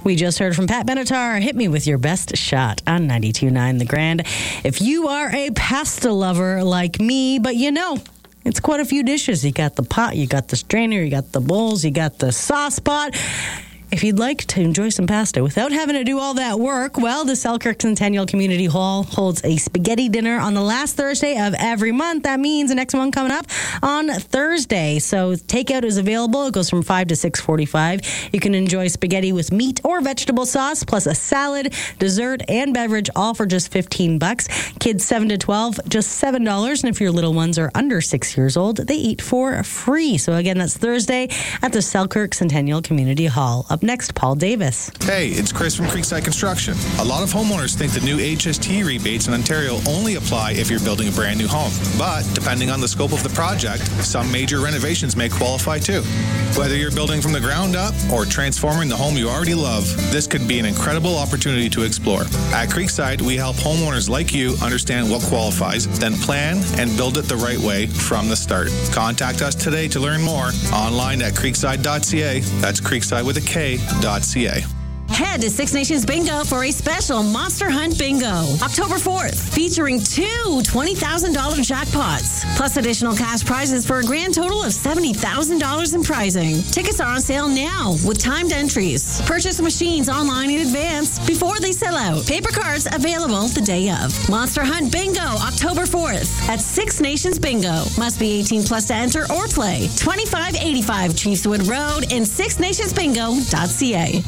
We just heard from Pat Benatar. Hit me with your best shot on 92.9 The Grand. If you are a pasta lover like me, but it's quite a few dishes. You got the pot, you got the strainer, you got the bowls, you got the sauce pot. If you'd like to enjoy some pasta without having to do all that work, well, the Selkirk Centennial Community Hall holds a spaghetti dinner on the last Thursday of every month. That means the next one coming up on Thursday. So takeout is available. It goes from 5 to 6:45. You can enjoy spaghetti with meat or vegetable sauce, plus a salad, dessert, and beverage, all for just $15. Kids 7 to 12, just $7. And if your little ones are under 6 years old, they eat for free. So again, that's Thursday at the Selkirk Centennial Community Hall. Up next, Paul Davis. Hey, it's Chris from Creekside Construction. A lot of homeowners think the new HST rebates in Ontario only apply if you're building a brand new home. But depending on the scope of the project, some major renovations may qualify too. Whether you're building from the ground up or transforming the home you already love, this could be an incredible opportunity to explore. At Creekside, we help homeowners like you understand what qualifies, then plan and build it the right way from the start. Contact us today to learn more online at creekside.ca. That's Creekside with a K.ca. Head to Six Nations Bingo for a special Monster Hunt Bingo, October 4th, featuring two $20,000 jackpots, plus additional cash prizes for a grand total of $70,000 in prizing. Tickets are on sale now with timed entries. Purchase machines online in advance before they sell out. Paper cards available the day of. Monster Hunt Bingo, October 4th at Six Nations Bingo. Must be 18 plus to enter or play. 2585 Chiefswood Road and sixnationsbingo.ca.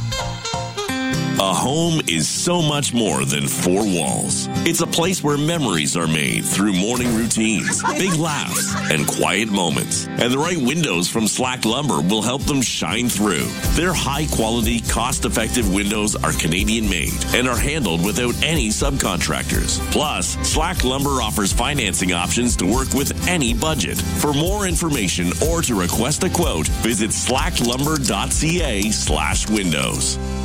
A home is so much more than four walls. It's a place where memories are made through morning routines, big laughs, and quiet moments. And the right windows from Slack Lumber will help them shine through. Their high-quality, cost-effective windows are Canadian-made and are handled without any subcontractors. Plus, Slack Lumber offers financing options to work with any budget. For more information or to request a quote, visit slacklumber.ca/windows.